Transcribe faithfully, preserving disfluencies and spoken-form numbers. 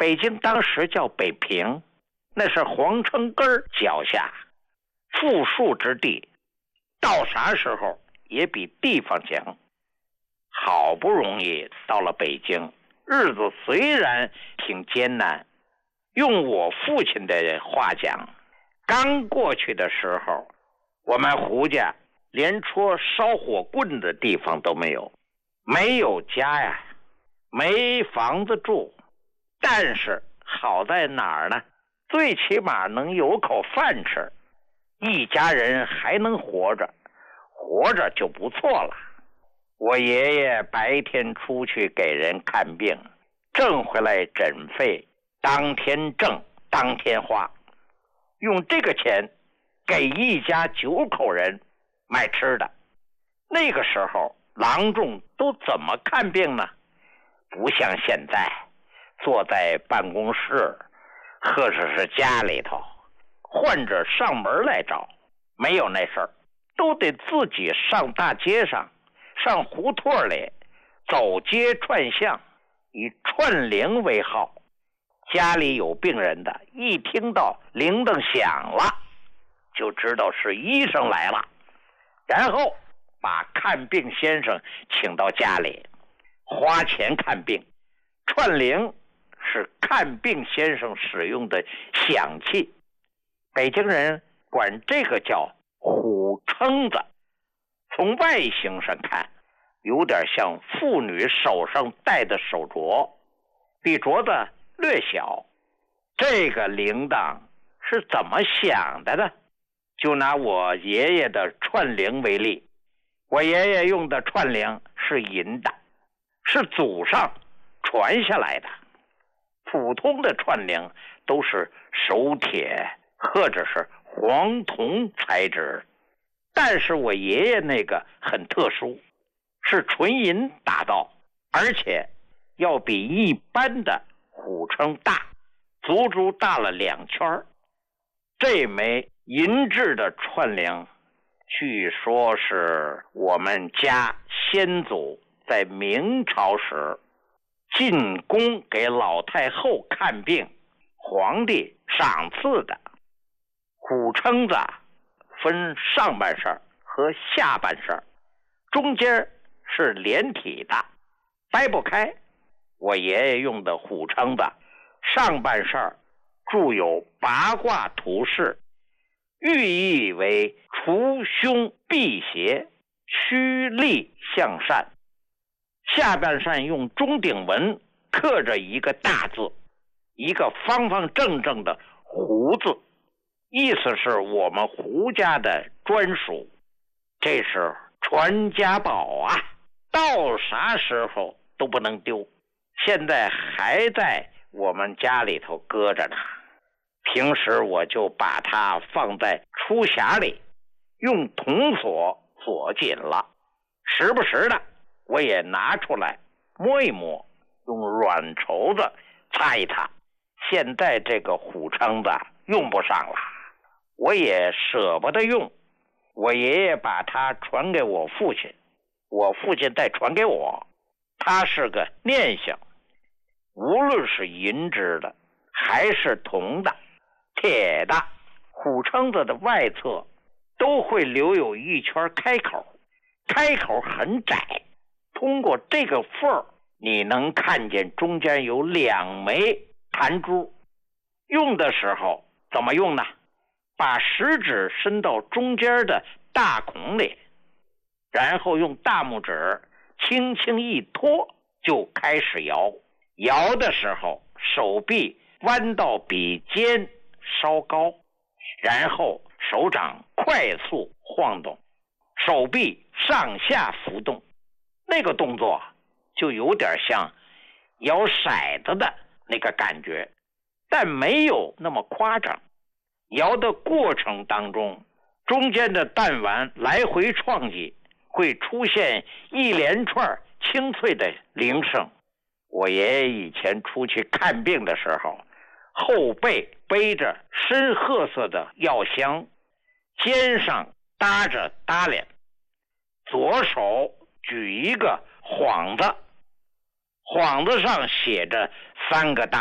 北京当时叫北平，那是皇城根儿脚下富庶之地，到啥时候也比地方强。好不容易到了北京，日子虽然挺艰难，用我父亲的话讲，刚过去的时候，我们胡家连戳烧火棍的地方都没有，没有家呀，没房子住，但是好在哪儿呢？最起码能有口饭吃，一家人还能活着，活着就不错了。我爷爷白天出去给人看病，挣回来诊费，当天挣当天花，用这个钱给一家九口人买吃的。那个时候郎中都怎么看病呢？不像现在坐在办公室或者是家里头，患者上门来找，没有那事儿，都得自己上大街上，上胡同里，走街串巷，以串铃为号。家里有病人的，一听到铃铛响了，就知道是医生来了，然后把看病先生请到家里，花钱看病。串铃是看病先生使用的响器，北京人管这个叫虎撑子。从外形上看，有点像妇女手上戴的手镯，比镯子略小。这个铃铛是怎么响的呢？就拿我爷爷的串铃为例，我爷爷用的串铃是银的，是祖上传下来的。普通的串铃都是手铁或者是黄铜材质，但是我爷爷那个很特殊，是纯银打造，而且要比一般的虎撑大，足足大了两圈。这枚银制的串铃，据说是我们家先祖在明朝时进宫给老太后看病，皇帝赏赐的。虎撑子分上半身和下半身，中间是连体的，掰不开。我爷爷用的虎撑子上半身注有八卦图示，寓意为除凶辟邪，趋利向善。下半扇用钟鼎文刻着一个大字，一个方方正正的胡字，意思是我们胡家的专属，这是传家宝啊，到啥时候都不能丢。现在还在我们家里头搁着呢，平时我就把它放在书匣里，用铜锁锁紧了，时不时的我也拿出来摸一摸，用软绸子擦一擦。现在这个虎撑子用不上了，我也舍不得用。我爷爷把它传给我父亲，我父亲再传给我，它是个念想。无论是银制的还是铜的、铁的，虎撑子的外侧都会留有一圈开口，开口很窄，通过这个缝你能看见中间有两枚弹珠。用的时候怎么用呢？把食指伸到中间的大孔里，然后用大拇指轻轻一托，就开始摇。摇的时候手臂弯到比肩稍高，然后手掌快速晃动，手臂上下浮动，那个动作就有点像摇骰子的那个感觉，但没有那么夸张。摇的过程当中，中间的弹丸来回撞击，会出现一连串清脆的铃声。我爷爷以前出去看病的时候，后背背着深褐色的药箱，肩上搭着搭脸，左手举一个幌子，幌子上写着三个大